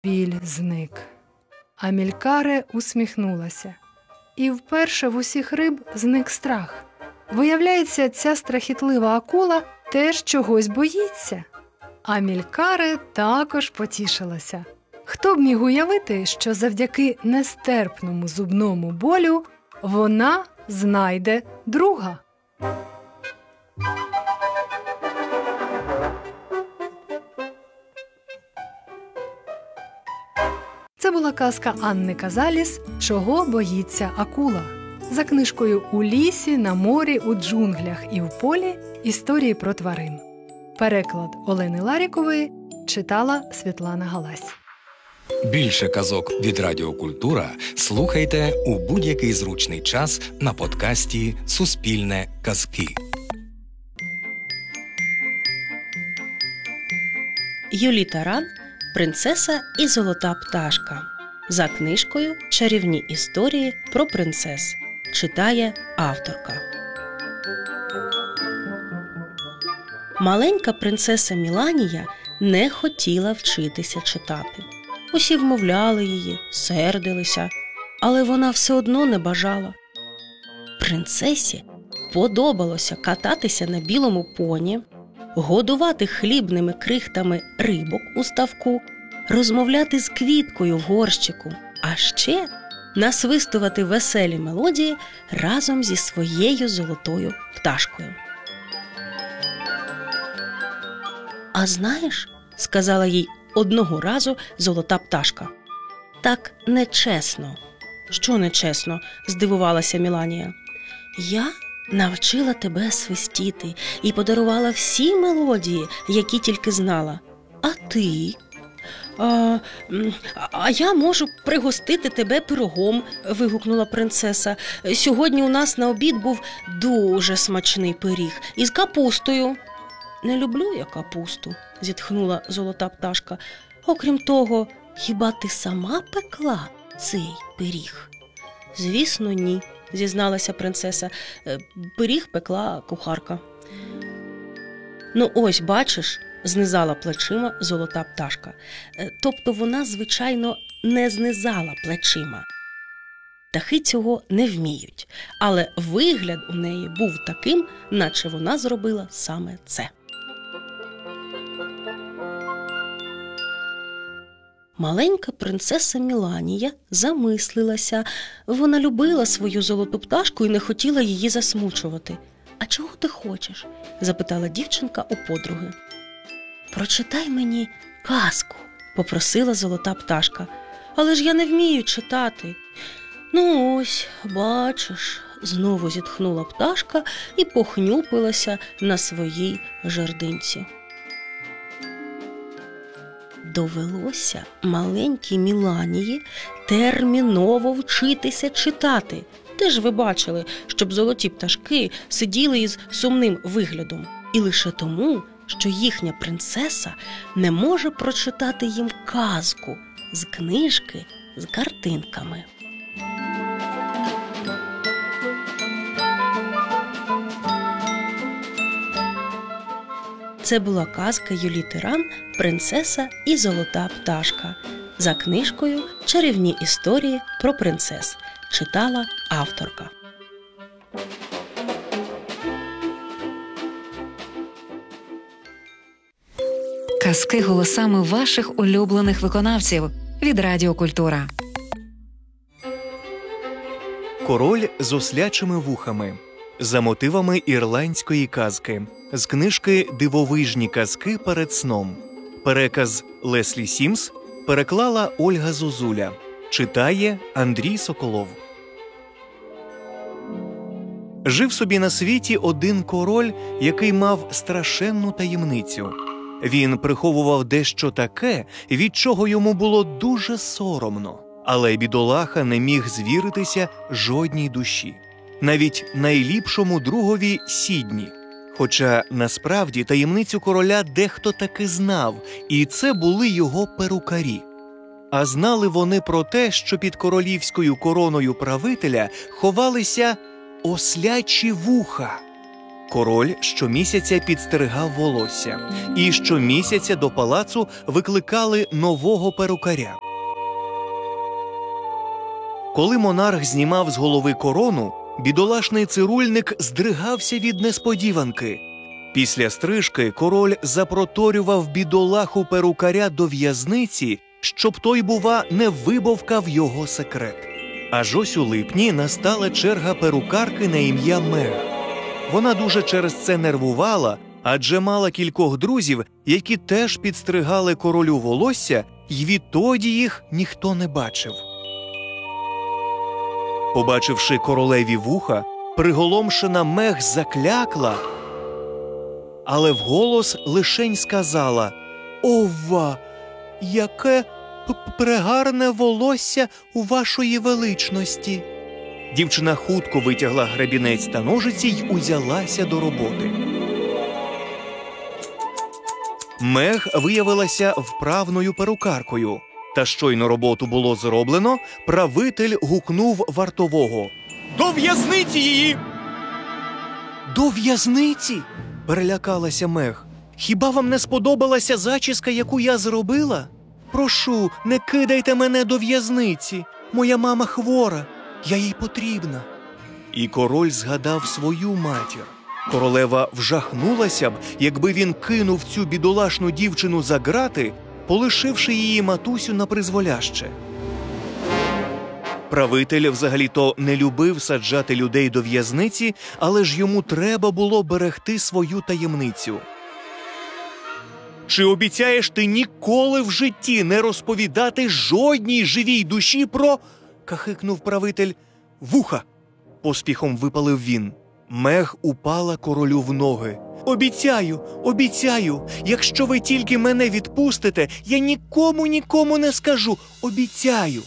Біль зник. Амількаре усміхнулася. І вперше в усіх риб зник страх. Виявляється, ця страхітлива акула теж чогось боїться. Амількаре також потішилася. Хто б міг уявити, що завдяки нестерпному зубному болю вона знайде друга? Це була казка Анни Казаліс «Чого боїться акула?» за книжкою «У лісі, на морі, у джунглях і в полі. Історії про тварин». Переклад Олени Ларікової читала Світлана Галась. Більше казок від Радіо Культура слухайте у будь-який зручний час на подкасті «Суспільне казки». Юлі Таран «Принцеса і золота пташка» за книжкою «Чарівні історії про принцес» читає авторка. Маленька принцеса Міланія не хотіла вчитися читати. Усі вмовляли її, сердилися, але вона все одно не бажала. Принцесі подобалося кататися на білому поні, годувати хлібними крихтами рибок у ставку, розмовляти з квіткою в горщику, а ще насвистувати веселі мелодії разом зі своєю золотою пташкою. «А знаєш, – сказала їй одного разу золота пташка, – так нечесно». «Що нечесно?» – здивувалася Міланія. «Я навчила тебе свистіти і подарувала всі мелодії, які тільки знала. А ти?» «А я можу пригостити тебе пирогом», – вигукнула принцеса. «Сьогодні у нас на обід був дуже смачний пиріг із капустою». «Не люблю я капусту», – зітхнула золота пташка. «Окрім того, хіба ти сама пекла цей пиріг?» «Звісно, ні», – зізналася принцеса. «Пиріг пекла кухарка». «Ну ось, бачиш», – знизала плечима золота пташка. Тобто вона, звичайно, не знизала плечима. Птахи цього не вміють, але вигляд у неї був таким, наче вона зробила саме це. Маленька принцеса Міланія замислилася. Вона любила свою золоту пташку і не хотіла її засмучувати. «А чого ти хочеш?» – запитала дівчинка у подруги. «Прочитай мені казку», – попросила золота пташка. «Але ж я не вмію читати». «Ну ось, бачиш», – знову зітхнула пташка і похнюпилася на своїй жердинці. Довелося маленькій Міланії терміново вчитися читати. Де ж ви бачили, щоб золоті пташки сиділи із сумним виглядом? І лише тому, що їхня принцеса не може прочитати їм казку з книжки з картинками. Це була казка Юлі Таран «Принцеса і золота пташка» за книжкою «Чарівні історії про принцес» читала авторка. Казки голосами ваших улюблених виконавців від Радіо Культура. Король з ослячими вухами за мотивами ірландської казки з книжки «Дивовижні казки перед сном». Переказ Леслі Сімс, переклала Ольга Зозуля. Читає Андрій Соколов. Жив собі на світі один король, який мав страшенну таємницю. Він приховував дещо таке, від чого йому було дуже соромно. Але бідолаха не міг звіритися жодній душі. Навіть найліпшому другові Сідні. Хоча, насправді, таємницю короля дехто таки знав, і це були його перукарі. А знали вони про те, що під королівською короною правителя ховалися ослячі вуха. Король щомісяця підстригав волосся, і щомісяця до палацу викликали нового перукаря. Коли монарх знімав з голови корону, бідолашний цирульник здригався від несподіванки. Після стрижки король запроторював бідолаху перукаря до в'язниці, щоб той, бува, не вибовкав його секрет. Аж ось у липні настала черга перукарки на ім'я Мег. Вона дуже через це нервувала, адже мала кількох друзів, які теж підстригали королю волосся, й відтоді їх ніхто не бачив. Побачивши королеві вуха, приголомшена Мег заклякла, але вголос лишень сказала: «Ова, яке прегарне волосся у вашої величності!» Дівчина хутко витягла гребінець та ножиці й узялася до роботи. Мег виявилася вправною перукаркою. Та щойно роботу було зроблено, правитель гукнув вартового: «До в'язниці її!» «До в'язниці?» – перелякалася Мег. «Хіба вам не сподобалася зачіска, яку я зробила? Прошу, не кидайте мене до в'язниці. Моя мама хвора, я їй потрібна». І король згадав свою матір. Королева вжахнулася б, якби він кинув цю бідолашну дівчину за ґрати, полишивши її матусю напризволяще. Правитель взагалі-то не любив саджати людей до в'язниці, але ж йому треба було берегти свою таємницю. «Чи обіцяєш ти ніколи в житті не розповідати жодній живій душі про...» – кахикнув правитель. «Вуха!» – поспіхом випалив він. Мег упала королю в ноги. «Обіцяю, обіцяю, якщо ви тільки мене відпустите, я нікому не скажу, обіцяю».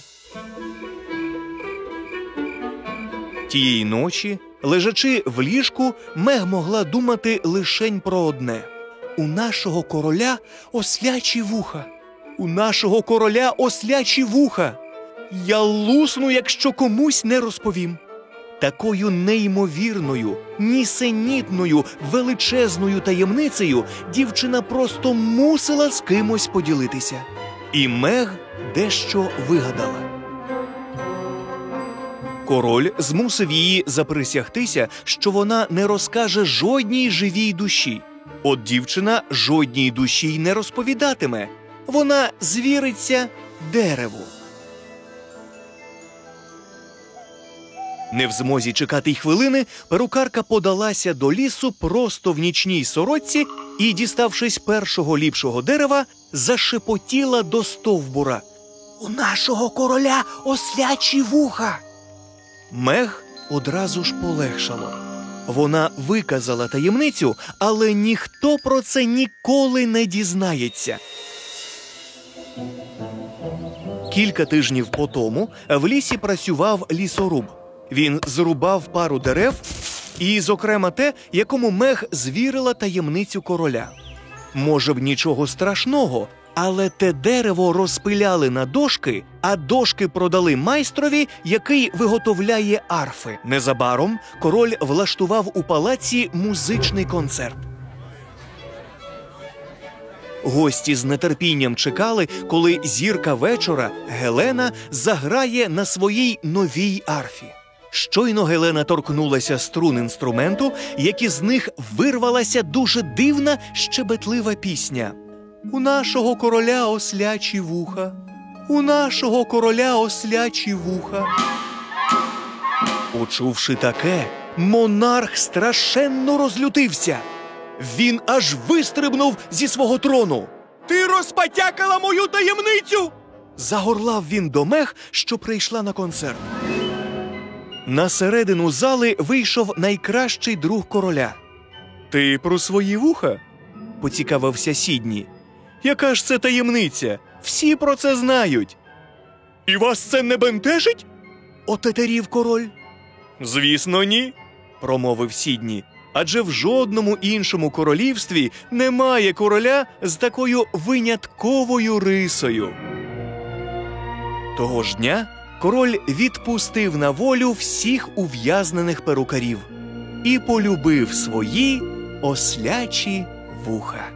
Тієї ночі, лежачи в ліжку, Мег могла думати лишень про одне: «У нашого короля ослячі вуха! У нашого короля ослячі вуха! Я лусну, якщо комусь не розповім». Такою неймовірною, нісенітною, величезною таємницею дівчина просто мусила з кимось поділитися. І Мег дещо вигадала. Король змусив її заприсягтися, що вона не розкаже жодній живій душі. От дівчина жодній душі й не розповідатиме. Вона звіриться дереву. Не в змозі чекати й хвилини, перукарка подалася до лісу просто в нічній сорочці і, діставшись першого ліпшого дерева, зашепотіла до стовбура: «У нашого короля ослячі вуха!» Мег одразу ж полегшало. Вона виказала таємницю, але ніхто про це ніколи не дізнається. Кілька тижнів потому в лісі працював лісоруб. Він зрубав пару дерев і, зокрема, те, якому Мег звірила таємницю короля. Може б, нічого страшного, але те дерево розпиляли на дошки, а дошки продали майстрові, який виготовляє арфи. Незабаром король влаштував у палаці музичний концерт. Гості з нетерпінням чекали, коли зірка вечора, Гелена, заграє на своїй новій арфі. Щойно Гелена торкнулася струн інструменту, як із них вирвалася дуже дивна, щебетлива пісня. «У нашого короля ослячі вуха, у нашого короля ослячі вуха». Почувши таке, монарх страшенно розлютився. Він аж вистрибнув зі свого трону. «Ти розпотякала мою таємницю!» Загорлав він до Мег, що прийшла на концерт. На середину зали вийшов найкращий друг короля. «Ти про свої вуха?» – поцікавився Сідні. «Яка ж це таємниця? Всі про це знають». «І вас це не бентежить?» – отетерів король. «Звісно, ні», – промовив Сідні. «Адже в жодному іншому королівстві немає короля з такою винятковою рисою». Того ж дня король відпустив на волю всіх ув'язнених перукарів. і полюбив свої ослячі вуха.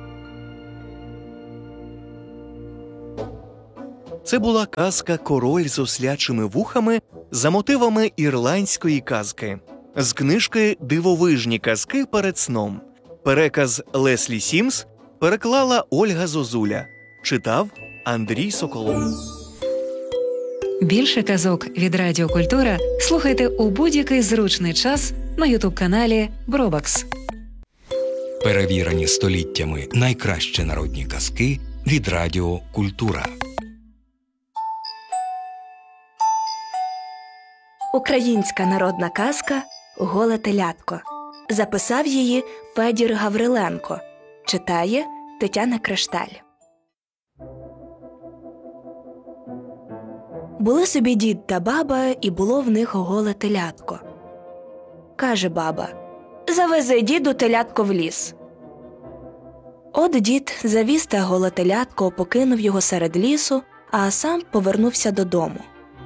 Це була казка «Король з ослячими вухами» за мотивами ірландської казки. З книжки «Дивовижні казки перед сном». Переказ Леслі Сімс, переклала Ольга Зозуля. Читав Андрій Соколов. Більше казок від Радіо Культура слухайте у будь-який зручний час на ютуб-каналі Бробакс. Перевірені століттями найкращі народні казки від Радіо Культура. Українська народна казка «Голе телятко». Записав її Федір Гавриленко. Читає Тетяна Кришталь. Були собі дід та баба, і було в них голе телятко. Каже баба: «Завези, діду, телятко в ліс». От дід завіз те голе телятко, покинув його серед лісу, а сам повернувся додому.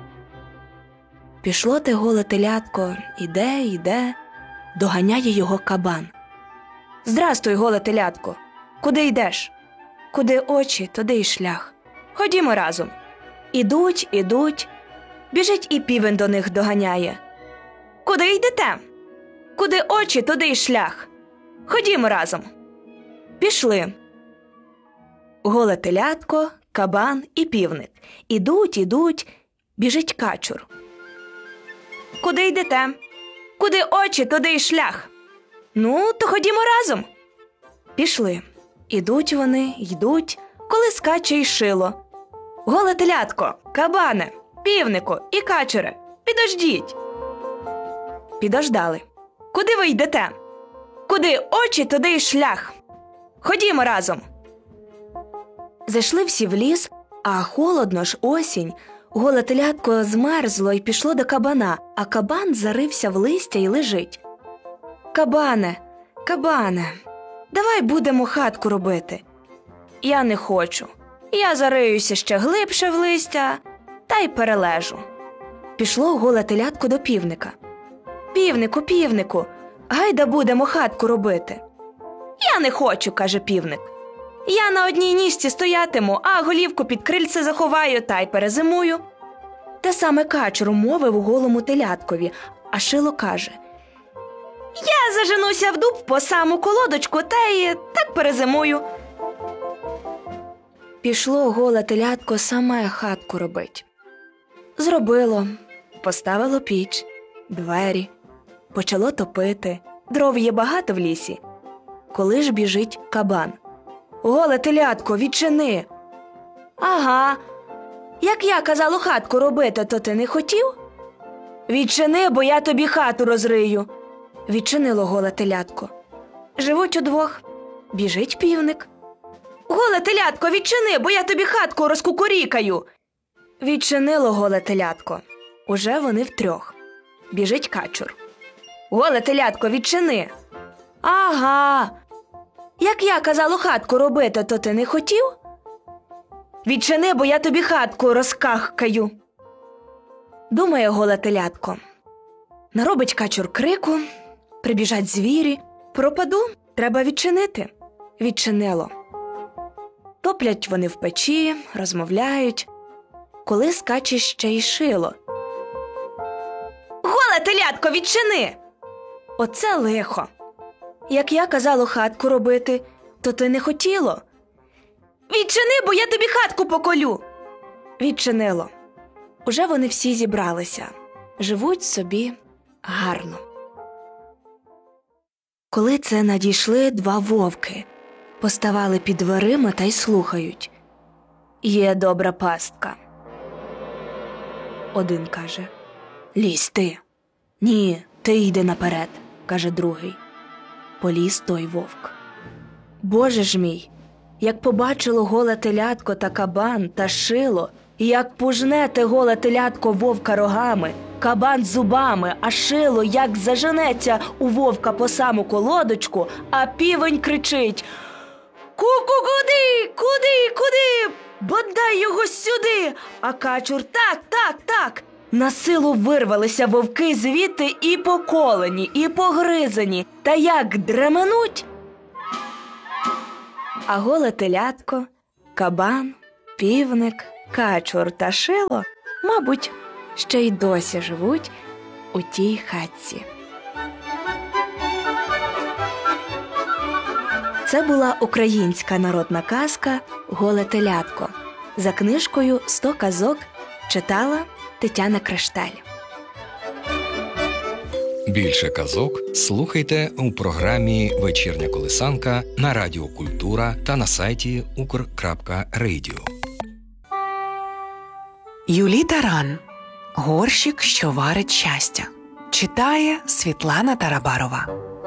Пішло те голе телятко, іде, доганяє його кабан. «Здрастуй, голе телятко! Куди йдеш?» «Куди очі, туди й шлях. Ходімо разом». Ідуть. Біжить і півень до них доганяє. «Куди йдете?» «Куди очі, туди й шлях. Ходімо разом». Пішли. Голе телятко, кабан і півник. Ідуть. Біжить качур. «Куди йдете?» «Куди очі, туди й шлях». «Ну, то ходімо разом». Пішли. Ідуть вони, коли скаче й шило. «Голе телятко, кабане, півнику і качуре, підождіть». Підождали. «Куди ви йдете?» «Куди очі, туди й шлях. Ходімо разом». Зайшли всі в ліс, а холодно ж, осінь. Голе телятко змерзло й пішло до кабана, а кабан зарився в листя й лежить. «Кабане, давай будемо хатку робити». «Я не хочу. Я зариюся ще глибше в листя та й перележу». Пішло голе телятко до півника. Півнику, гайда будемо хатку робити». «Я не хочу», – каже півник. «Я на одній ніжці стоятиму, а голівку під крильце заховаю та й перезимую». Те саме качур мовив голому теляткові, а шило каже: «Я заженуся в дуб по саму колодочку та й так перезимую». Пішло голе телятко саме хатку робить. Зробило, поставило піч, двері, почало топити, дров є багато в лісі. Коли ж біжить кабан: «Голе телятко, відчини». «Ага, як я казало хатку робити, то ти не хотів?» «Відчини, бо я тобі хату розрию». Відчинило голе телятко. Живуть удвох. Біжить півник: «Голе телятко, відчини, бо я тобі хатку розкукурікаю». Відчинило голе телятко. Уже вони втрьох. Біжить качур: «Голе телятко, відчини». «Ага, як я казало хатку робити, то ти не хотів?» «Відчини, бо я тобі хатку розкахкаю». Думає голе телятко. Наробить качур крику, прибіжать звірі. «Пропаду, треба відчинити». Відчинило. Топлять вони в печі, розмовляють. Коли скаче ще й шило: «Голе телятко, відчини!» Оце лихо. Як я казало хатку робити, то ти не хотіло. «Відчини, бо я тобі хатку поколю». Відчинило. Уже вони всі зібралися. Живуть собі гарно. Коли це надійшли два вовки, поставали під дверима та й слухають. Є добра пастка. Один каже: «Лізь ти». «Ні, ти йди наперед», каже другий. Поліз той вовк. Боже ж мій, як побачило голе телятко та кабан та шило, як пужне те голе телятко вовка рогами, кабан зубами, а шило як заженеться у вовка по саму колодочку, а півень кричить: «Ку-ку, куди? Бодай його сюди!» А качур: так, На силу вирвалися вовки звідти і поколені, і погризані, та як дременуть. А голе телятко, кабан, півник, качур та шило, мабуть, ще й досі живуть у тій хатці. Це була українська народна казка «Голе телятко». За книжкою «100 казок» читала Тетяна Кришталь. Більше казок слухайте у програмі «Вечірня колисанка» на Радіо Культура та на сайті ukr.radio. Юлі Таран. Горщик, що варить щастя. Читає Світлана Тарабарова.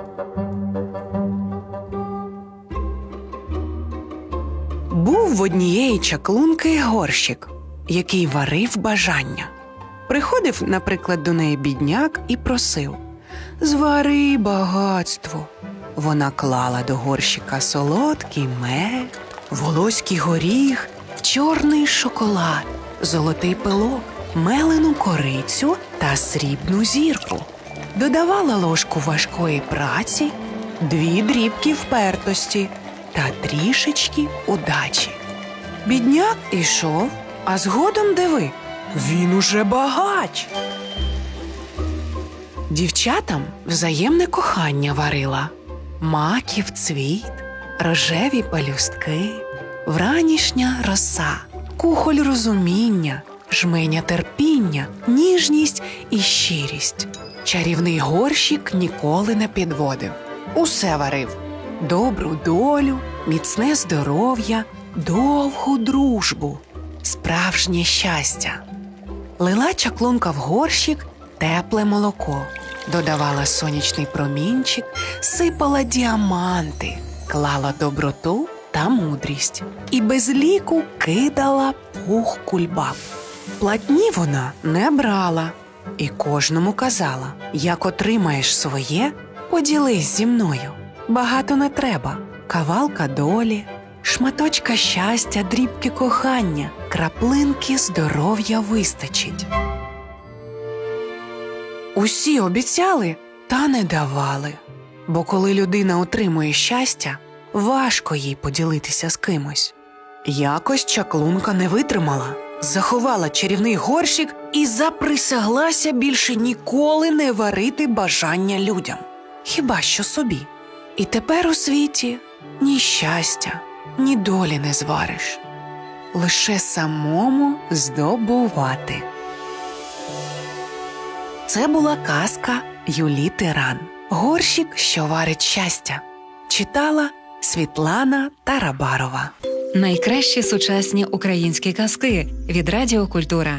Був в однієї чаклунки горщик, який варив бажання. Приходив, наприклад, до неї бідняк і просив: «Звари багатство». Вона клала до горщика солодкий мед, волоський горіх, чорний шоколад, золотий пилок, мелену корицю та срібну зірку. Додавала ложку важкої праці, 2 дрібки впертості та трішечки удачі. Бідняк ішов, а згодом диви, він уже багач. Дівчатам взаємне кохання варила: маків цвіт, рожеві пелюстки, вранішня роса, кухоль розуміння, жменя терпіння, ніжність і щирість. Чарівний горщик ніколи не підводив. Усе варив: добру долю, міцне здоров'я, довгу дружбу, справжнє щастя. Лила чаклунка в горщик тепле молоко, додавала сонячний промінчик, сипала діаманти, клала доброту та мудрість і без ліку кидала пух кульбаб. Платні вона не брала і кожному казала: як отримаєш своє, поділись зі мною. Багато не треба: кавалка долі, шматочка щастя, дрібки кохання, краплинки здоров'я вистачить. Усі обіцяли, та не давали. Бо коли людина отримує щастя, важко їй поділитися з кимось. Якось чаклунка не витримала, заховала чарівний горщик і заприсяглася більше ніколи не варити бажання людям. Хіба що собі. І тепер у світі ні щастя, ні долі не звариш. Лише самому здобувати. Це була казка Юлі Таран «Горщик, що варить щастя». Читала Світлана Тарабарова. Найкращі сучасні українські казки від Радіо Культура.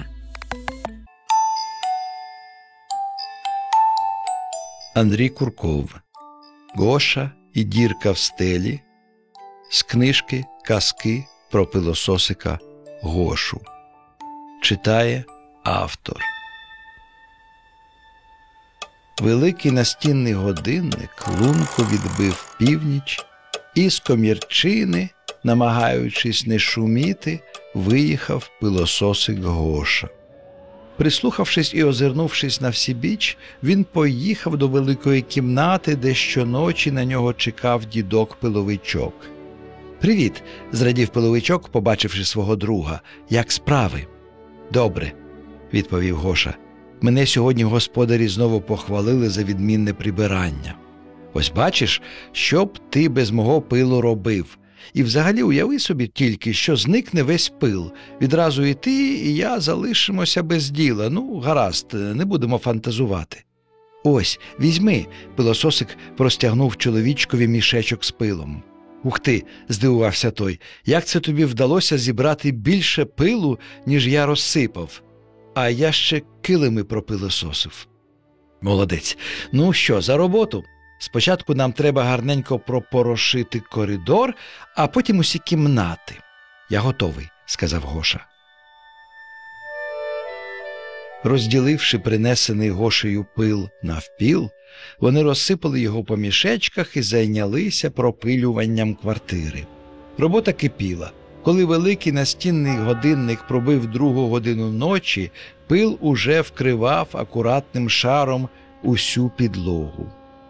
Андрій Курков. Гоша і дірка в стелі. З книжки «Казки про пилососика Гошу». Читає автор. Великий настінний годинник лунко відбив північ, і з комірчини, намагаючись не шуміти, виїхав пилососик Гоша. Прислухавшись і озирнувшись на всібіч, він поїхав до великої кімнати, де щоночі на нього чекав дідок-пиловичок. «Привіт!» – зрадів пиловичок, побачивши свого друга. «Як справи?» «Добре», – відповів Гоша. «Мене сьогодні господарі знову похвалили за відмінне прибирання. Ось бачиш, що б ти без мого пилу робив. І взагалі уяви собі тільки, що зникне весь пил. Відразу і ти, і я залишимося без діла. Ну, гаразд, не будемо фантазувати». «Ось, візьми», – пилососик простягнув чоловічкові мішечок з пилом. «Ух ти!» – здивувався той. «Як це тобі вдалося зібрати більше пилу, ніж я розсипав? А я ще килими пропилососив». «Молодець. Ну що, за роботу? Спочатку нам треба гарненько пропорошити коридор, а потім усі кімнати». «Я готовий», – сказав Гоша. Розділивши принесений Гошею пил навпіл, вони розсипали його по мішечках і зайнялися пропилюванням квартири. Робота кипіла. Коли великий настінний годинник пробив 2 годину ночі, пил уже вкривав акуратним шаром усю підлогу.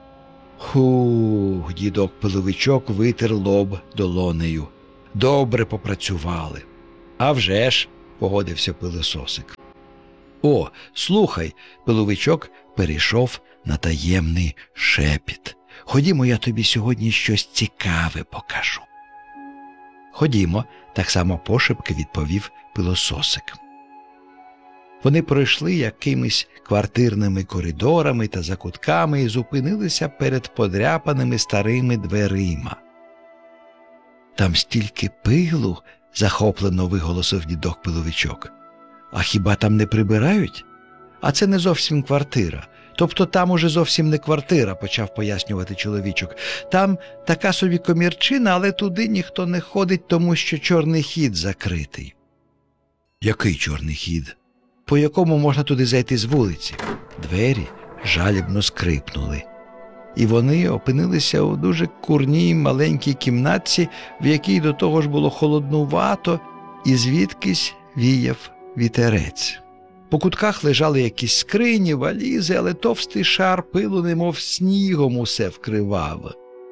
Хух, дідок-пиловичок витер лоб долонею. Добре попрацювали. А вже ж, погодився пилососик. О, слухай, пиловичок перейшов на таємний шепіт. Ходімо, я тобі сьогодні щось цікаве покажу. Ходімо, так само пошепки відповів пилососик. Вони пройшли якимись квартирними коридорами та закутками і зупинилися перед подряпаними старими дверима. «Там стільки пилу!» – захоплено виголосив дідок-пиловичок. «А хіба там не прибирають? А це не зовсім квартира. Тобто там уже зовсім не квартира», – почав пояснювати чоловічок. «Там така собі комірчина, але туди ніхто не ходить, тому що чорний хід закритий». «Який чорний хід? По якому можна туди зайти з вулиці?» Двері жалібно скрипнули. І вони опинилися у дуже курній маленькій кімнатці, в якій до того ж було холоднувато, і звідкись віяв вітерець. По кутках лежали якісь скрині, валізи, але товстий шар пилу немов снігом усе вкривав.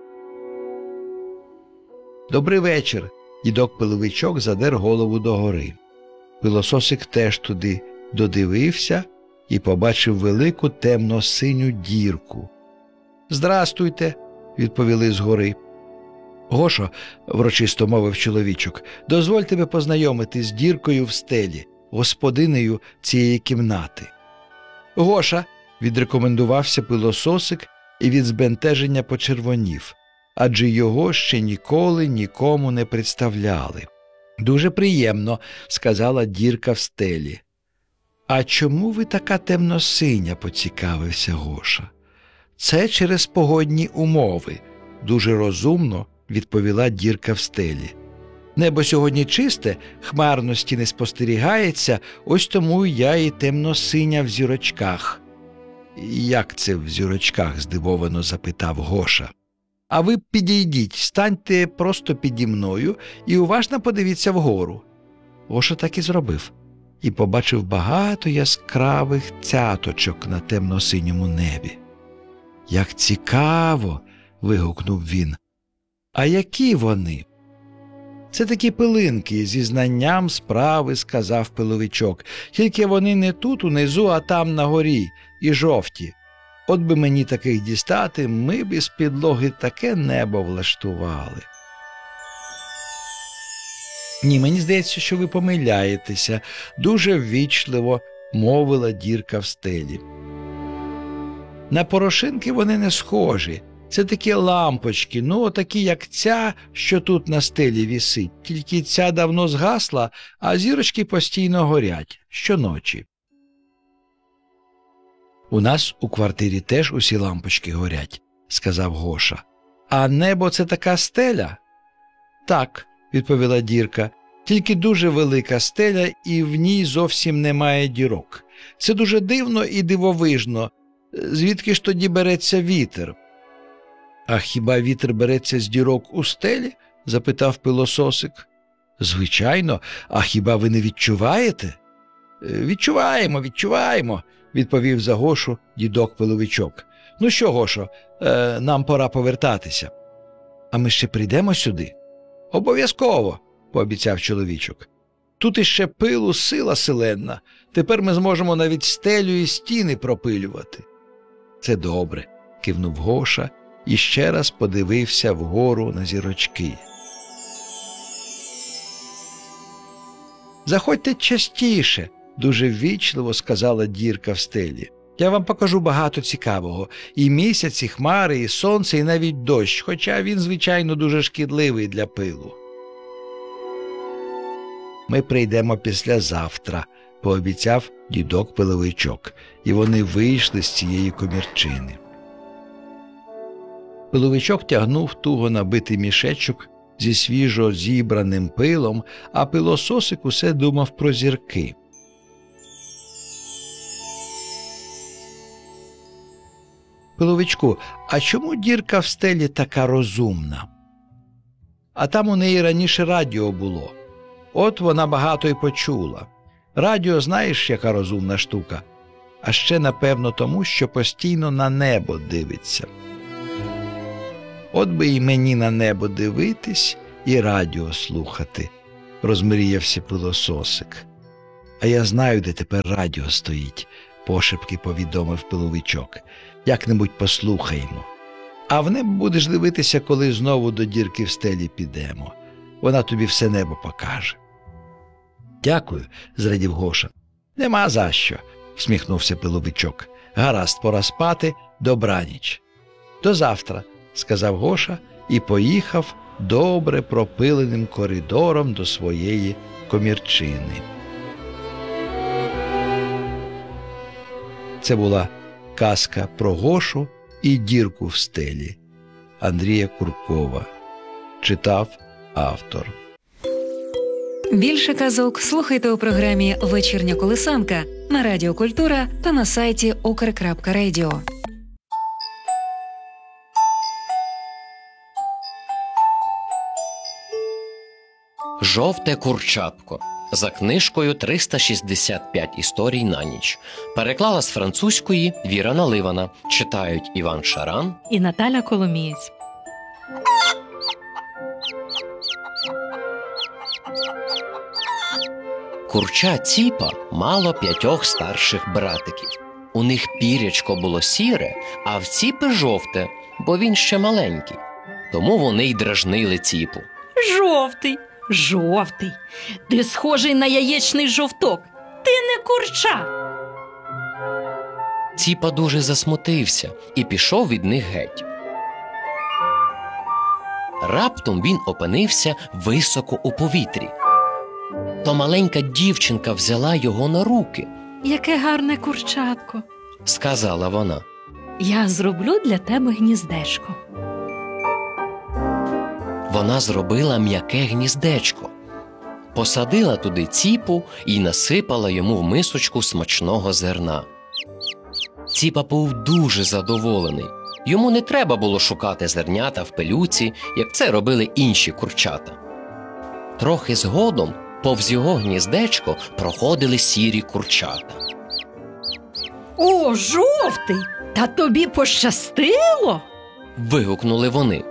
«Добрий вечір!» Дідок-пиловичок задер голову догори. Пилососик теж туди додивився і побачив велику темно-синю дірку. «Здрастуйте!» – відповіли згори. «Гошо», – врочисто мовив чоловічок, – «дозволь тебе познайомити з діркою в стелі, господинею цієї кімнати». «Гоша», – відрекомендувався пилососик і від збентеження почервонів, адже його ще ніколи нікому не представляли. «Дуже приємно», – сказала дірка в стелі. «А чому ви така темно-синя?» – поцікавився Гоша. «Це через погодні умови», – дуже розумно відповіла дірка в стелі. «Небо сьогодні чисте, хмарності не спостерігається, ось тому я і темно-синя в зірочках». «Як це в зірочках?» – здивовано запитав Гоша. «А ви підійдіть, станьте просто піді мною і уважно подивіться вгору». Гоша так і зробив. І побачив багато яскравих цяточок на темно-синьому небі. «Як цікаво!» – вигукнув він. «А які вони?» «Це такі пилинки, зі знанням справи», – сказав пиловичок. «Тільки вони не тут унизу, а там на горі, і жовті. От би мені таких дістати, ми б із підлоги таке небо влаштували». «Ні, мені здається, що ви помиляєтеся», – дуже ввічливо мовила дірка в стелі. «На порошинки вони не схожі. Це такі лампочки, такі, як ця, що тут на стелі вісить. Тільки ця давно згасла, а зірочки постійно горять, щоночі». «У нас у квартирі теж усі лампочки горять», – сказав Гоша. «А небо – це така стеля?» «Так», – відповіла дірка, – «тільки дуже велика стеля, і в ній зовсім немає дірок. Це дуже дивно і дивовижно. Звідки ж тоді береться вітер?» «А хіба вітер береться з дірок у стелі?» – запитав пилососик. «Звичайно, а хіба ви не відчуваєте?» Відчуваємо», – відповів за Гошу дідок-пиловичок. «Ну що, Гошо, нам пора повертатися». «А ми ще прийдемо сюди?» «Обов'язково», – пообіцяв чоловічок. «Тут іще пилу сила селенна. Тепер ми зможемо навіть стелю і стіни пропилювати». «Це добре», – кивнув Гоша і ще раз подивився вгору на зірочки. «Заходьте частіше», – дуже ввічливо сказала дірка в стелі. «Я вам покажу багато цікавого. І місяць, і хмари, і сонце, і навіть дощ, хоча він, звичайно, дуже шкідливий для пилу». «Ми прийдемо післязавтра», – пообіцяв дідок-пиловичок, і вони вийшли з цієї комірчини. Пиловичок тягнув туго набитий мішечок зі свіжо зібраним пилом, а пилососик усе думав про зірки. «Пиловичку, а чому дірка в стелі така розумна?» «А там у неї раніше радіо було. От вона багато й почула. Радіо, знаєш, яка розумна штука? А ще, напевно, тому, що постійно на небо дивиться. От би і мені на небо дивитись і радіо слухати, розмріявся пилососик. А я знаю, де тепер радіо стоїть, пошепки повідомив пиловичок. Як-небудь послухаємо. А в небо будеш дивитися, коли знову до дірки в стелі підемо. Вона тобі все небо покаже. Дякую, зрадів Гоша. Нема за що, всміхнувся пиловичок. Гаразд, пора спати, добраніч. До завтра, сказав Гоша і поїхав добре пропиленим коридором до своєї комірчини. Це була казка про Гошу і дірку в стелі Андрія Куркова. Читав автор. Більше казок слухайте у програмі «Вечірня колисанка» на Радіо Культура та на сайті ukr.radio. «Жовте курчатко» за книжкою «365 історій на ніч». Переклала з французької Віра Наливана. Читають Іван Шаран і Наталя Коломієць. Курча Ціпа мало 5 старших братиків. У них пірячко було сіре, а в Ціпи жовте, бо він ще маленький. Тому вони й дражнили Ціпу. Жовтий, жовтий. Ти схожий на яєчний жовток. Ти не курча. Ціпа дуже засмутився і пішов від них геть. Раптом він опинився високо у повітрі. То маленька дівчинка взяла його на руки. Яке гарне курчатко. Сказала вона. Я зроблю для тебе гніздечко. Вона зробила м'яке гніздечко. Посадила туди Ціпу і насипала йому в мисочку смачного зерна. Ціпа був дуже задоволений. Йому не треба було шукати зернята в пилюці, як це робили інші курчата. Трохи згодом повз його гніздечко проходили сірі курчата. О, жовтий! Та тобі пощастило? Вигукнули вони.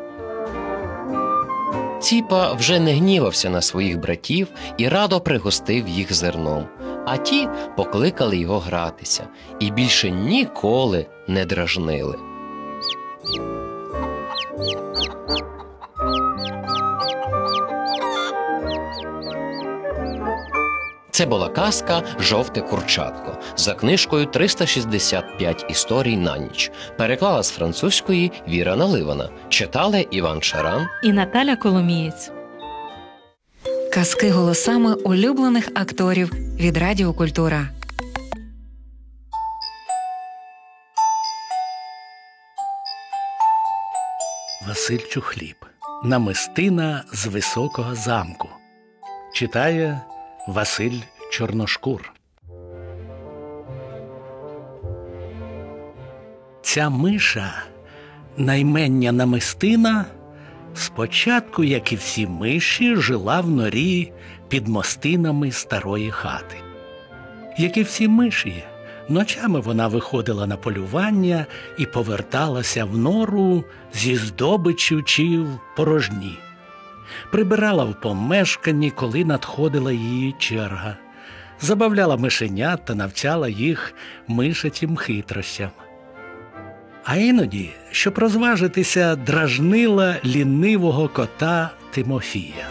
Ціпа вже не гнівався на своїх братів і радо пригостив їх зерном, а ті покликали його гратися і більше ніколи не дражнили. Це була казка «Жовте курчатко» за книжкою «365 історій на ніч». Переклала з французької Віра Наливана. Читали Іван Шаран і Наталя Коломієць. Казки голосами улюблених акторів від Радіо Культура. Василь Чухліб. Намистина з високого замку. Читає Василь Чорношкур. Ця миша, наймення Намистина, спочатку, як і всі миші, жила в норі під мостинами старої хати. Як і всі миші, ночами вона виходила на полювання і поверталася в нору зі здобиччю чи в порожні. Прибирала в помешканні, коли надходила її черга. Забавляла мишенят та навчала їх мишачим хитрощам. А іноді, щоб розважитися, дражнила лінивого кота Тимофія.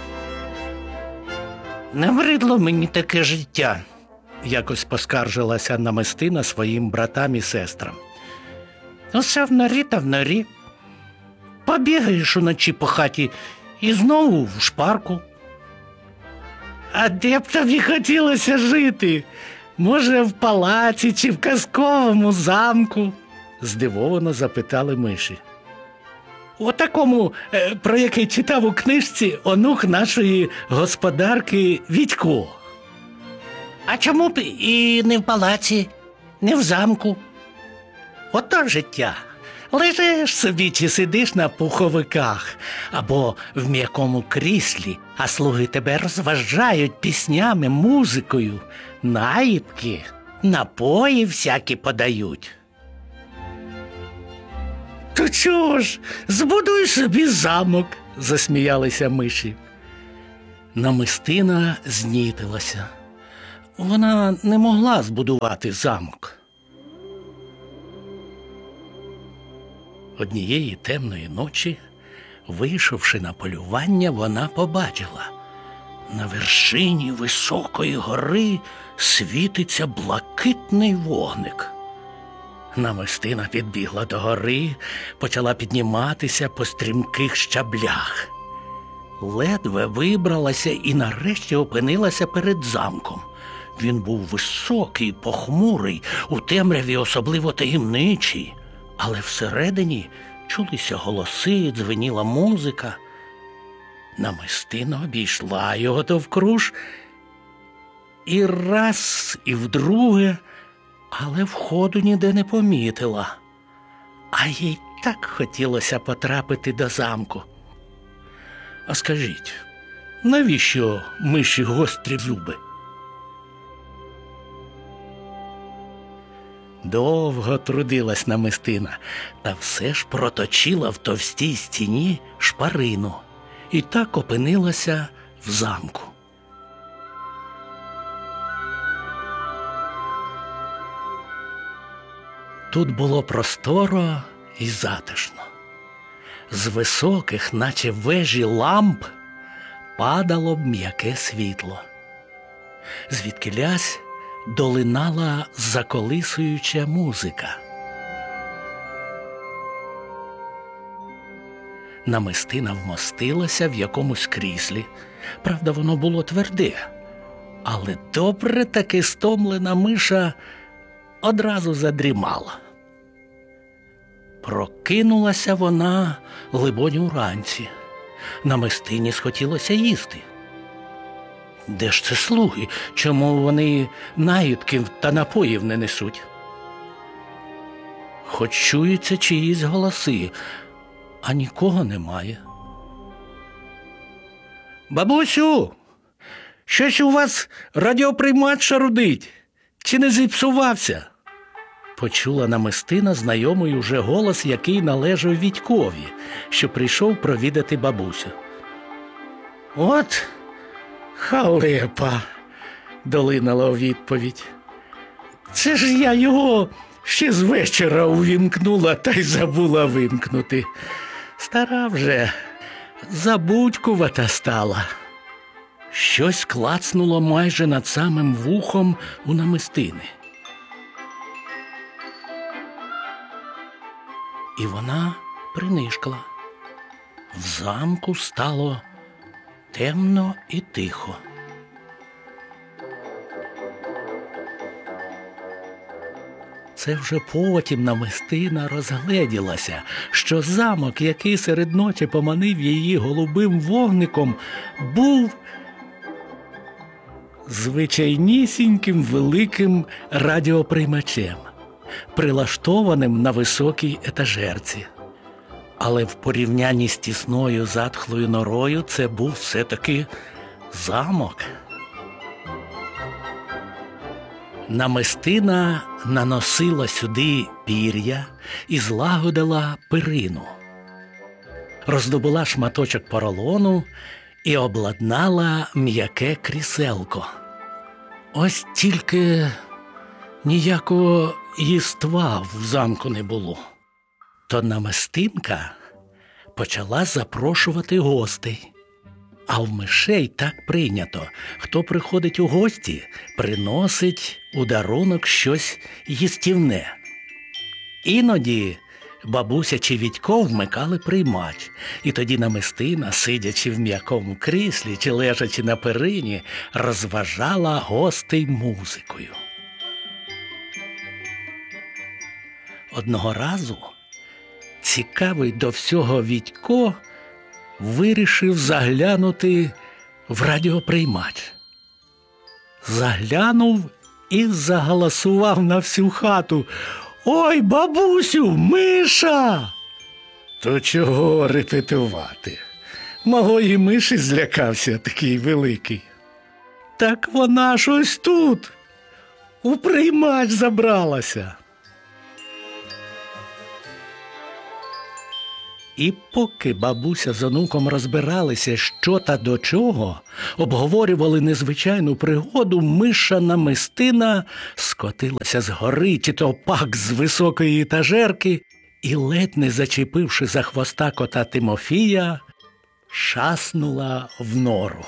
«Набридло мені таке життя», – якось поскаржилася Намистина своїм братам і сестрам. «Усе в норі та в норі. Побігаєш уночі по хаті і знову в шпарку». «А де б тобі хотілося жити? Може, в палаці чи в казковому замку?» – здивовано запитали миші. «У такому, про який читав у книжці онук нашої господарки Вітько». «А чому б і не в палаці, не в замку?» «Ото життя. Лежиш собі чи сидиш на пуховиках або в м'якому кріслі, а слуги тебе розважають піснями, музикою, наїдки, напої всякі подають. То чого ж, збудуй собі замок, засміялися миші. Намистина знітилася. Вона не могла збудувати замок. Однієї темної ночі, вийшовши на полювання, вона побачила: на вершині високої гори світиться блакитний вогник. Намистина підбігла до гори, почала підніматися по стрімких щаблях. Ледве вибралася і нарешті опинилася перед замком. Він був високий, похмурий, у темряві особливо таємничий. Але всередині чулися голоси, дзвеніла музика. Намистина обійшла його довкруж і раз, і вдруге, але входу ніде не помітила. А їй так хотілося потрапити до замку. А скажіть, навіщо миші гострі зуби? Довго трудилась намистина, та все ж проточила в товстій стіні шпарину і так опинилася в замку. Тут було просторо і затишно. З високих, наче вежі ламп, падало м'яке світло. Звідкілясь долинала заколисуюча музика. Намистина вмостилася в якомусь кріслі. Правда, воно було тверде, але добре таки стомлена миша одразу задрімала. Прокинулася вона, либонь, уранці. Намистині схотілося їсти. Де ж це слуги? Чому вони наїдків та напоїв не несуть? Хоч чуються чиїсь голоси, а нікого немає. Бабусю, щось у вас радіоприймач шарудить. Чи не зіпсувався? Почула намистина знайомий уже голос, який належав Вітькові, що прийшов провідати бабусю. От халепа, долинала у відповідь. Це ж я його ще з вечора увімкнула та й забула вимкнути. Стара вже, забудькувата стала. Щось клацнуло майже над самим вухом у намистини. І вона принишкла. В замку стало темно і тихо. Це вже потім намистина розгледілася, що замок, який серед ночі поманив її голубим вогником, був звичайнісіньким великим радіоприймачем, прилаштованим на високій етажерці. Але в порівнянні з тісною затхлою норою це був все-таки замок. Намистина наносила сюди пір'я і злагодила перину. Роздобула шматочок поролону і обладнала м'яке кріселко. Ось тільки ніякого їства в замку не було. То намистинка почала запрошувати гостей. А в мишей так прийнято. Хто приходить у гості, приносить у дарунок щось їстівне. Іноді бабуся чи Вітько вмикали приймач, і тоді намистина, сидячи в м'якому кріслі чи лежачи на перині, розважала гостей музикою. Одного разу цікавий до всього Вітько вирішив заглянути в радіоприймач. Заглянув і загаласував на всю хату. Ой, бабусю, миша! То чого репетувати? Малої миші злякався такий великий. Так вона ж ось тут, у приймач забралася. І поки бабуся з онуком розбиралися, що та до чого, обговорювали незвичайну пригоду, миша-намистина скотилася з гори, чи то пак з високої етажерки, і, ледь не зачепивши за хвоста кота Тимофія, шаснула в нору.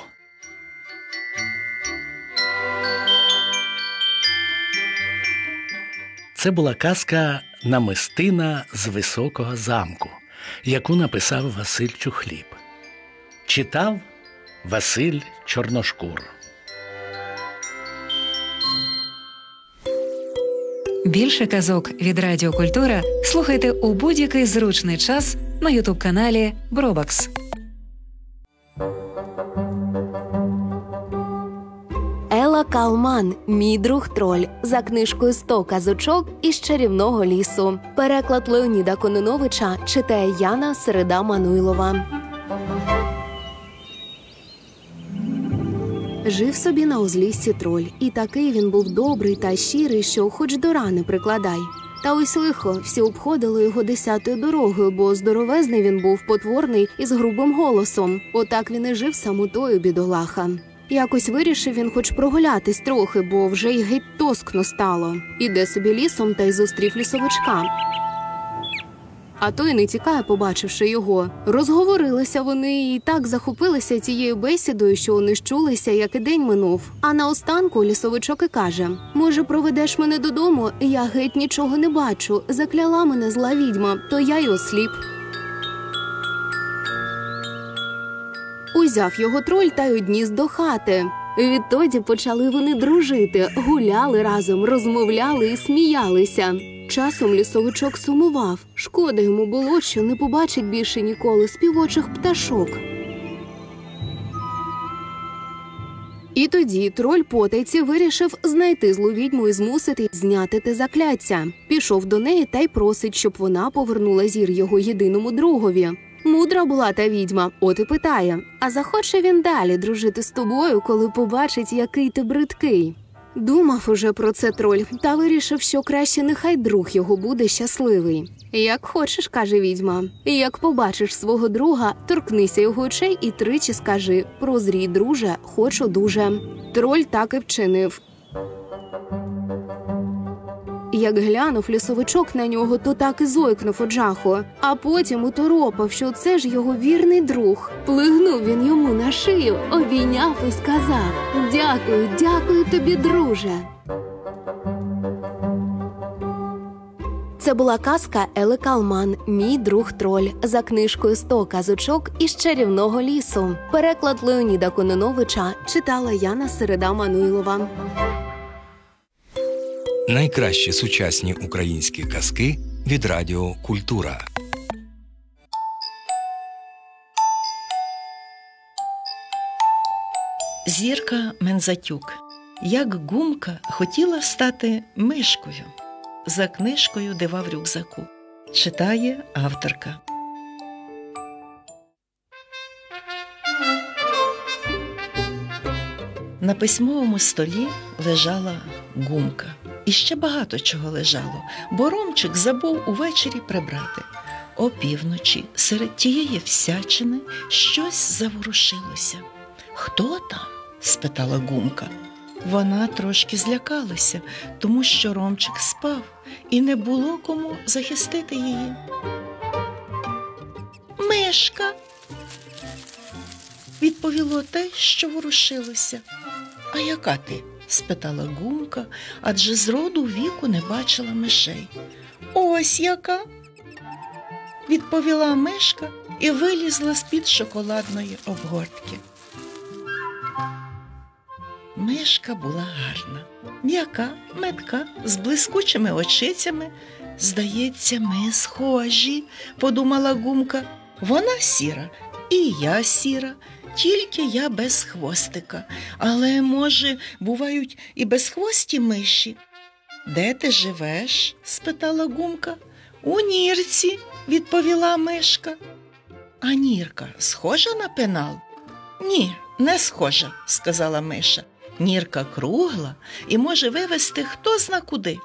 Це була казка «Намистина з високого замку», яку написав Василь Чухліб. Читав Василь Чорношкур. Більше казок від Радіо Культура слухайте у будь-який зручний час на ютуб-каналі Бробакс. Ела Калман «Мій друг троль» за книжкою «100 казочок із чарівного лісу». Переклад Леоніда Кононовича читає Яна Середа-Мануйлова. Жив собі на узліссі троль, і такий він був добрий та щирий, що хоч до рани прикладай. Та ось лихо, всі обходили його 10-ю дорогою, бо здоровезний він був, потворний і з грубим голосом. Отак він і жив самотою, бідолаха. Якось вирішив він хоч прогулятись трохи, бо вже й геть тоскно стало. Іде собі лісом та й зустрів лісовичка. А той не тікає, побачивши його. Розговорилися вони і так захопилися тією бесідою, що не щулися, як і день минув. А наостанку лісовичок і каже: «Може, проведеш мене додому? Я геть нічого не бачу. Закляла мене зла відьма, то я й осліп». Узяв його троль та й одніс до хати. Відтоді почали вони дружити, гуляли разом, розмовляли і сміялися. Часом лісовичок сумував. Шкода йому було, що не побачить більше ніколи співочих пташок. І тоді троль потайці вирішив знайти злу відьму і змусити зняти те закляття. Пішов до неї та й просить, щоб вона повернула зір його єдиному другові. Мудра була та відьма, от і питає: а захоче він далі дружити з тобою, коли побачить, який ти бридкий? Думав уже про це троль, та вирішив, що краще нехай друг його буде щасливий. «Як хочеш», – каже відьма. «Як побачиш свого друга, торкнися його очей і тричі скажи: прозрій, друже, хочу дуже». Троль так і вчинив. Як глянув лісовичок на нього, то так і зойкнув од жаху. А потім уторопав, що це ж його вірний друг. Плигнув він йому на шию, обійняв і сказав: «Дякую, дякую тобі, друже». Це була казка Ели Калман «Мій друг троль» за книжкою «100 казочок із чарівного лісу». Переклад Леоніда Кононовича читала Яна Середа-Мануйлова. Найкращі сучасні українські казки від Радіо Культура. Зірка Мензатюк. Як Гумка хотіла стати мишкою. За книжкою «Дива в рюкзаку». Читає авторка. На письмовому столі лежала Гумка. І ще багато чого лежало, бо Ромчик забув увечері прибрати. Опівночі серед тієї всячини щось заворушилося. «Хто там?» – спитала Гумка. Вона трошки злякалася, тому що Ромчик спав, і не було кому захистити її. «Мишка!» – відповіло те, що ворушилося. «А яка ти?» – спитала Гумка, адже зроду віку не бачила мишей. «Ось яка!» – відповіла мишка і вилізла з-під шоколадної обгортки. Мишка була гарна, м'яка, метка, з блискучими очицями. «Здається, ми схожі», – подумала Гумка. «Вона сіра, і я сіра, тільки я без хвостика. Але, може, бувають і безхвості миші?» Де ти живеш? спитала Гумка. У нірці, відповіла мишка. А нірка схожа на пенал? Ні, не схожа, сказала миша. Нірка кругла і може вивести хто зна куди.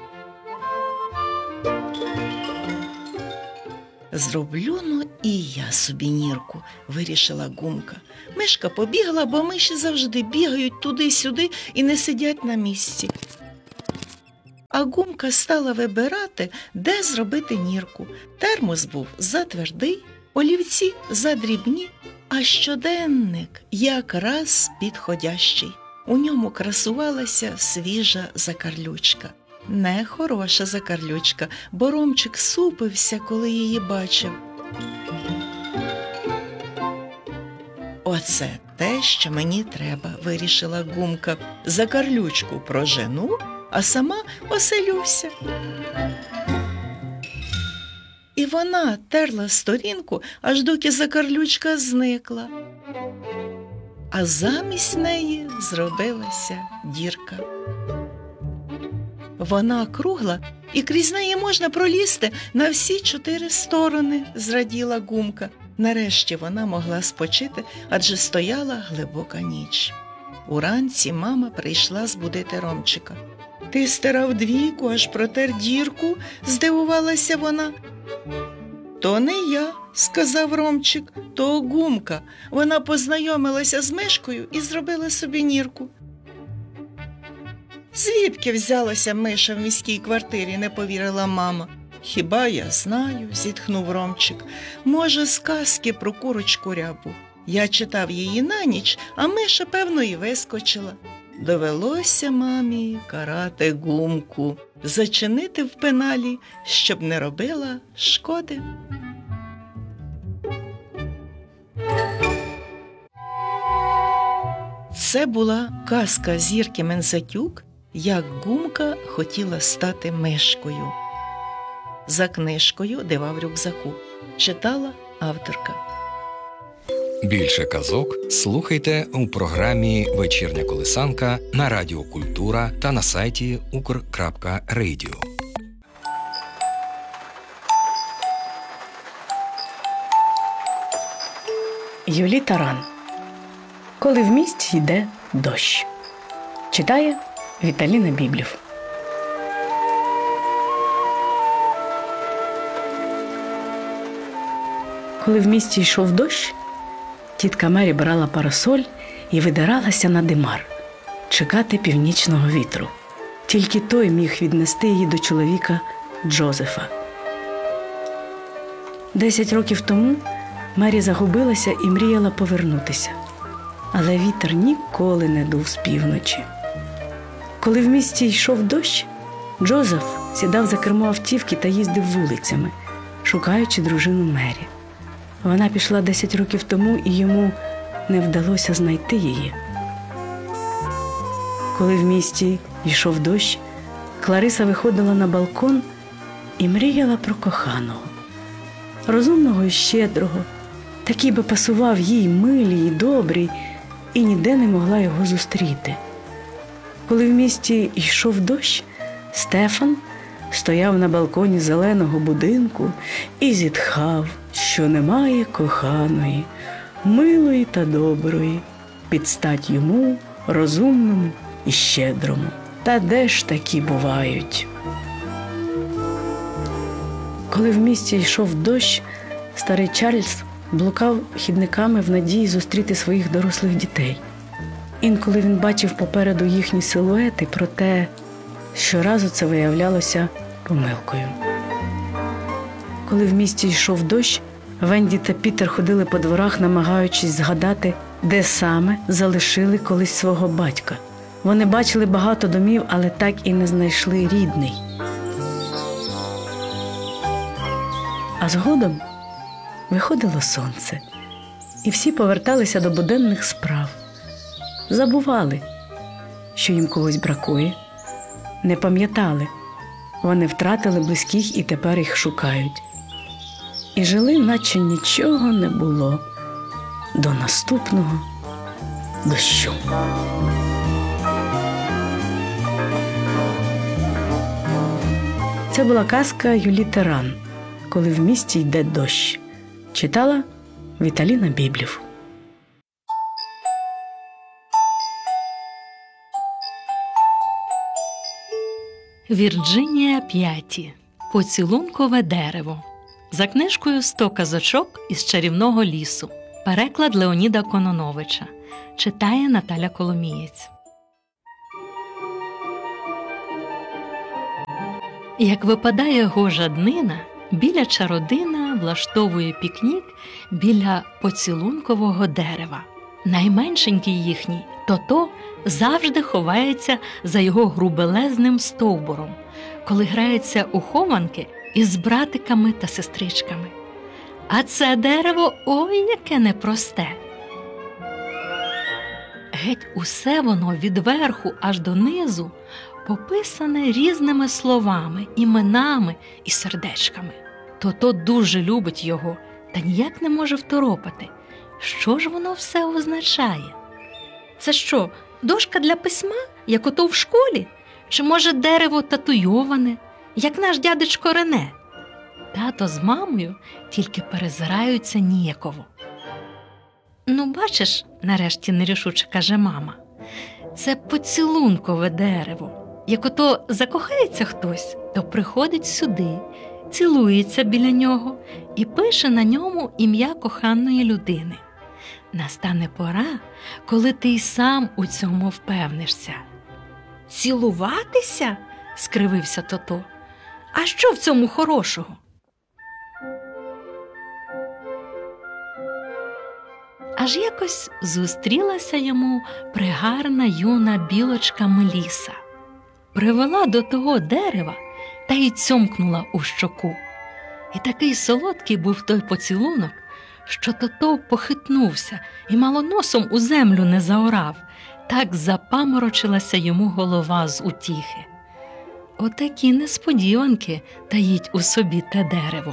Зроблю і я собі нірку, вирішила Гумка. Мишка побігла, бо миші завжди бігають туди-сюди і не сидять на місці. А Гумка стала вибирати, де зробити нірку. Термос був затвердий, олівці задрібні, а щоденник якраз підходящий. У ньому красувалася свіжа закарлючка. Нехороша закарлючка, бо Ромчик супився, коли її бачив. Оце те, що мені треба, вирішила Гумка. Закарлючку прожену, а сама оселюся. І вона терла сторінку, аж доки закарлючка зникла. А замість неї зробилася дірка. Вона кругла, і крізь неї можна пролізти на всі 4 сторони, зраділа Гумка. Нарешті вона могла спочити, адже стояла глибока ніч. Уранці мама прийшла збудити Ромчика. «Ти стирав двійку, аж протер дірку?» – здивувалася вона. «То не я», – сказав Ромчик, – «то Гумка. Вона познайомилася з мишкою і зробила собі нірку». «Звідки взялася миша в міській квартирі?» – не повірила мама. «Хіба я знаю?» – зітхнув Ромчик. «Може, з казки про курочку Рябу. Я читав її на ніч, а миша, певно, і вискочила». Довелося мамі карати Гумку, зачинити в пеналі, щоб не робила шкоди. Це була казка Зірки Мензатюк, як Гумка хотіла стати мишкою. За книжкою «Дива в рюкзаку» читала авторка. Більше казок слухайте у програмі «Вечірня колисанка» на Радіо Культура та на сайті ukr.radio. Юлі Таран. Коли в місті йде дощ. Читає Віталіна Біблів. Коли в місті йшов дощ, тітка Мері брала парасоль і видиралася на димар чекати північного вітру. Тільки той міг віднести її до чоловіка Джозефа. 10 років тому Мері загубилася і мріяла повернутися. Але вітер ніколи не дув з півночі. Коли в місті йшов дощ, Джозеф сідав за кермо автівки та їздив вулицями, шукаючи дружину Мері. Вона пішла 10 років тому, і йому не вдалося знайти її. Коли в місті йшов дощ, Клариса виходила на балкон і мріяла про коханого. Розумного і щедрого, такий би пасував їй, милій і добрий, і ніде не могла його зустріти. Коли в місті йшов дощ, Стефан стояв на балконі зеленого будинку і зітхав, що немає коханої, милої та доброї, під стать йому, розумному і щедрому. Та де ж такі бувають? Коли в місті йшов дощ, старий Чарльз блукав хідниками в надії зустріти своїх дорослих дітей. Інколи він бачив попереду їхні силуети, проте щоразу це виявлялося помилкою. Коли в місті йшов дощ, Венді та Пітер ходили по дворах, намагаючись згадати, де саме залишили колись свого батька. Вони бачили багато домів, але так і не знайшли рідний. А згодом виходило сонце, і всі поверталися до буденних справ. Забували, що їм когось бракує, не пам'ятали, вони втратили близьких і тепер їх шукають. І жили, наче нічого не було до наступного дощу. Це була казка Юлі Теран «Коли в місті йде дощ». Читала Віталіна Біблів. Вірджинія П'яті. Поцілункове дерево. За книжкою «100 казочок із чарівного лісу». Переклад Леоніда Кононовича. Читає Наталя Коломієць. Як випадає гожа днина, біляча родина влаштовує пікнік біля поцілункового дерева. Найменшенький їхній Тото завжди ховається за його грубелезним стовбуром, коли грається у хованки із братиками та сестричками. А це дерево, ой, яке непросте. Геть усе воно від верху аж до низу пописане різними словами, іменами і сердечками. Тото дуже любить його та ніяк не може второпати. Що ж воно все означає? Це що, дошка для письма, як ото в школі? Чи, може, дерево татуйоване, як наш дядечко Рене? Тато з мамою тільки перезираються ніяково. «Ну, бачиш», – нарешті нерішуче каже мама, – «це поцілункове дерево. Як ото закохається хтось, то приходить сюди, цілується біля нього і пише на ньому ім'я коханої людини. Настане пора, коли ти й сам у цьому впевнишся». «Цілуватися?» – скривився Тото. «А що в цьому хорошого?» Аж якось зустрілася йому пригарна юна білочка Меліса. Привела до того дерева та й цьомкнула у щоку. І такий солодкий був той поцілунок, що Тото похитнувся і мало носом у землю не заорав. Так запаморочилася йому голова з утіхи. Отакі несподіванки таїть у собі те дерево.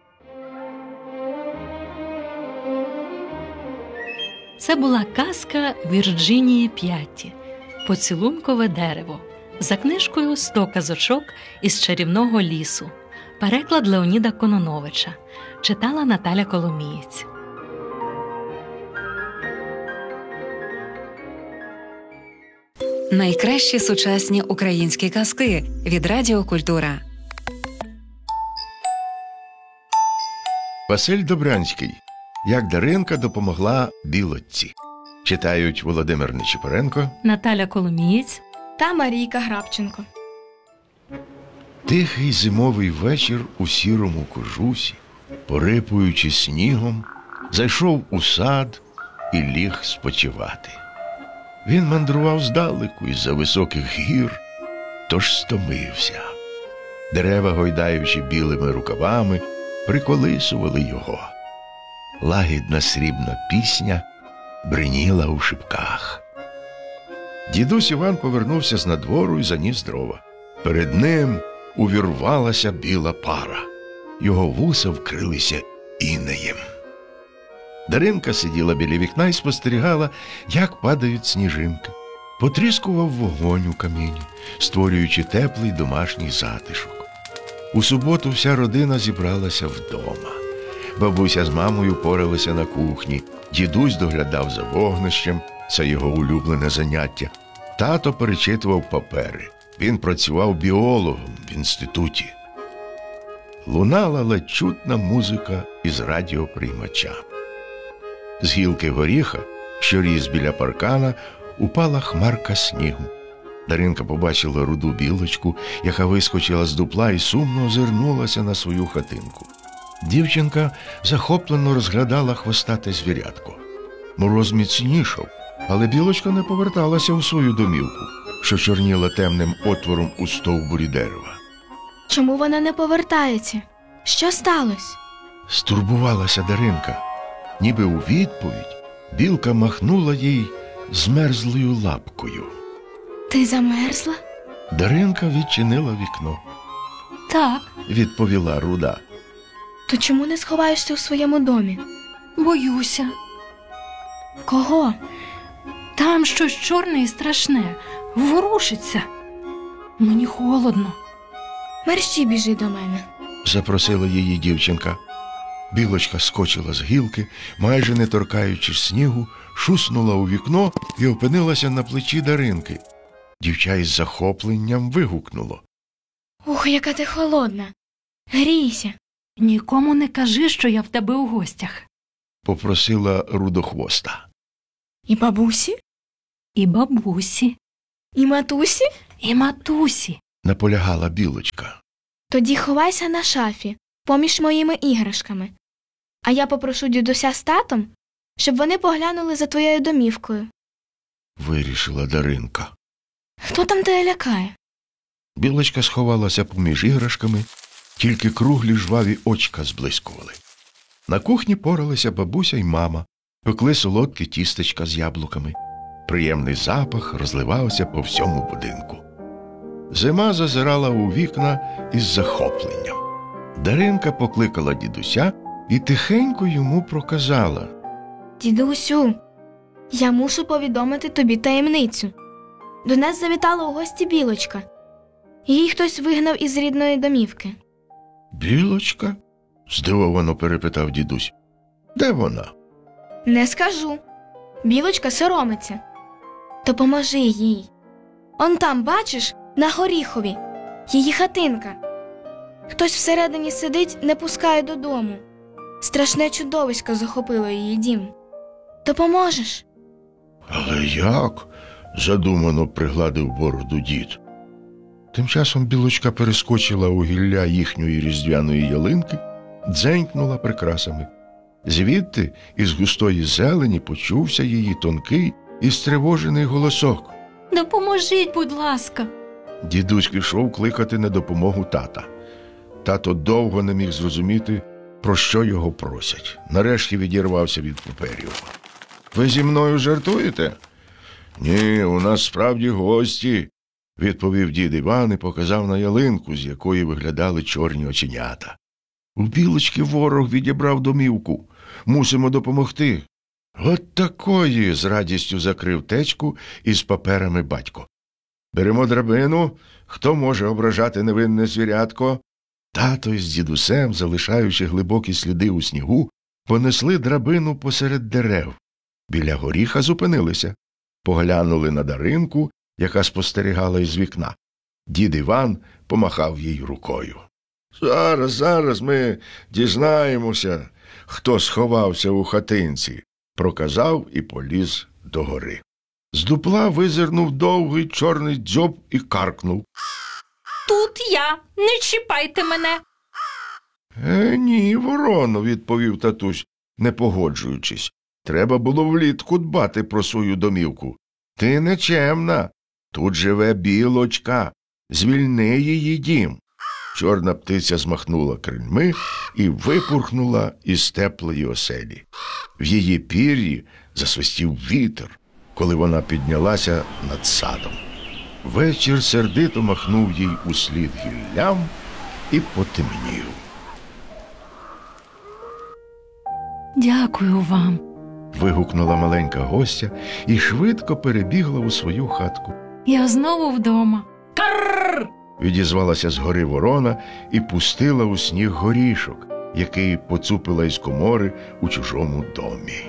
Це була казка Вірджинії П'яті «Поцілункове дерево» за книжкою «100 казочок із чарівного лісу». Переклад Леоніда Кононовича. Читала Наталя Коломієць. Найкращі сучасні українські казки від Радіо Культура. Василь Добрянський. Як Даринка допомогла білочці. Читають Володимир Нечипоренко, Наталя Коломієць та Марійка Грабченко. Тихий зимовий вечір у сірому кожусі, порипуючи снігом, зайшов у сад і ліг спочивати. Він мандрував здалеку із-за високих гір, тож стомився. Дерева, гойдаючи білими рукавами, приколисували його. Лагідна срібна пісня бриніла у шипках. Дідусь Іван повернувся з надвору і заніс дрова. Перед ним увірвалася біла пара. Його вуса вкрилися інеєм. Даринка сиділа біля вікна і спостерігала, як падають сніжинки. Потріскував вогонь у каміні, створюючи теплий домашній затишок. У суботу вся родина зібралася вдома. Бабуся з мамою поралися на кухні, дідусь доглядав за вогнищем, це його улюблене заняття. Тато перечитував папери, він працював біологом в інституті. Лунала ледь чутна музика із радіоприймача. З гілки горіха, що ріс біля паркана, упала хмарка снігу. Даринка побачила руду білочку, яка вискочила з дупла і сумно озирнулася на свою хатинку. Дівчинка захоплено розглядала хвостате звірятко. Мороз міцнішав, але білочка не поверталася у свою домівку, що чорніла темним отвором у стовбурі дерева. Чому вона не повертається? Що сталося? Стурбувалася Даринка. Ніби у відповідь білка махнула їй змерзлою лапкою. Ти замерзла? Даринка відчинила вікно. «Так», – відповіла руда. То чому не сховаєшся у своєму домі? «Боюся». Кого? «Там щось чорне і страшне. Ворушиться. Мені холодно». Мерщій біжи до мене. запросила її дівчинка. Білочка скочила з гілки, майже не торкаючись снігу, шуснула у вікно і опинилася на плечі Даринки. Дівча із захопленням вигукнуло. Ух, яка ти холодна. Грійся. Нікому не кажи, що я в тебе у гостях. Попросила Рудохвоста. І бабусі? І бабусі. І матусі? І матусі. Наполягала Білочка. Тоді ховайся на шафі, поміж моїми іграшками. А я попрошу дідуся з татом, щоб вони поглянули за твоєю домівкою. Вирішила Даринка. Хто там тебе лякає? Білочка сховалася поміж іграшками, тільки круглі жваві очка зблискували. На кухні поралися бабуся й мама, пекли солодкі тістечка з яблуками. Приємний запах розливався по всьому будинку. Зима зазирала у вікна із захопленням. Даринка покликала дідуся і тихенько йому проказала. Дідусю, я мушу повідомити тобі таємницю. До нас завітала у гості Білочка. Її хтось вигнав із рідної домівки. Білочка? Здивовано перепитав дідусь. Де вона? Не скажу. Білочка соромиться. То поможи їй. Он там, бачиш, на Горіхові. Її хатинка. Хтось всередині сидить, не пускає додому. Страшне чудовисько захопило її дім. То поможеш? Але як? Задумано пригладив бороду дід. Тим часом Білочка перескочила у гілля їхньої різдвяної ялинки, дзенькнула прикрасами. Звідти із густої зелені почувся її тонкий і стривожений голосок. Допоможіть, будь ласка. Дідусь пішов кликати на допомогу тата. Тато довго не міг зрозуміти, про що його просять. Нарешті відірвався від паперів. Ви зі мною жартуєте? Ні, у нас справді гості, відповів дід Іван і показав на ялинку, з якої виглядали чорні оченята. У Білочки ворог відібрав домівку. Мусимо допомогти. От такої, з радістю закрив течку із паперами батько. Беремо драбину. Хто може ображати невинне звірятко? Тато із дідусем, залишаючи глибокі сліди у снігу, понесли драбину посеред дерев. Біля горіха зупинилися. Поглянули на Даринку, яка спостерігала із вікна. Дід Іван помахав їй рукою. Зараз ми дізнаємося, хто сховався у хатинці, проказав і поліз до гори. З дупла визирнув довгий чорний дзьоб і каркнув. Тут я, не чіпайте мене. Ні, вороно, відповів татусь, не погоджуючись. Треба було влітку дбати про свою домівку. Ти нечемна. Тут живе Білочка. Звільни її дім. Чорна птиця змахнула крильми і випурхнула із теплої оселі. В її пір'ї засвистів вітер, коли вона піднялася над садом. Вечір сердито махнув їй услід гіллям і потемнів. Дякую вам. Вигукнула маленька гостя і швидко перебігла у свою хатку. Я знову вдома. Карр! Відізвалася з гори ворона і пустила у сніг горішок, який поцупила із комори у чужому домі.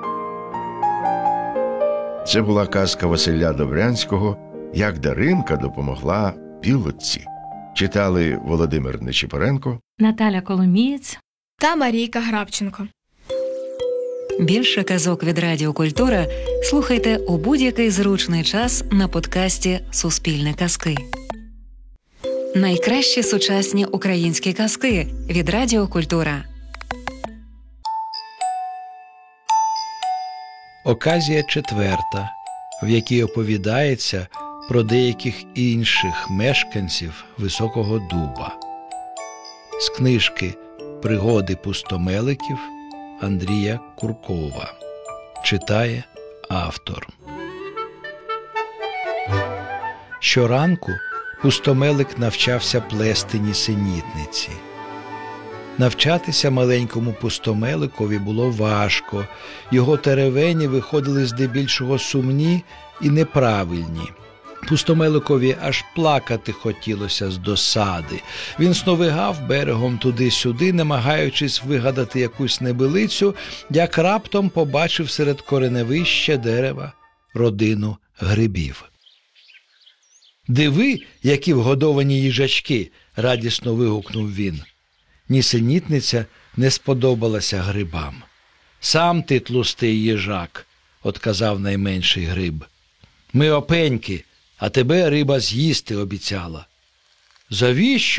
Це була казка Василя Добрянського «Як Даринка допомогла Білочці». Читали Володимир Нечипоренко, Наталя Коломієць та Марійка Грабченко. Більше казок від Радіо Культура слухайте у будь-який зручний час на подкасті «Суспільне казки». Найкращі сучасні українські казки від Радіо Культура. Оказія 4, в якій оповідається про деяких інших мешканців Високого Дуба. З книжки «Пригоди пустомеликів» Андрія Куркова. Читає автор. Щоранку пустомелик навчався плести нісенітниці. Навчатися маленькому пустомеликові було важко, його теревені виходили здебільшого сумні і неправильні. Пустомеликові аж плакати хотілося з досади. Він сновигав берегом туди-сюди, намагаючись вигадати якусь небилицю, як раптом побачив серед кореневища дерева родину грибів. «Диви, які вгодовані їжачки!» – радісно вигукнув він. Нісенітниця не сподобалася грибам. «Сам ти тлустий їжак», – отказав найменший гриб. «Ми опеньки, а тебе риба з'їсти обіцяла». «Завіщо?»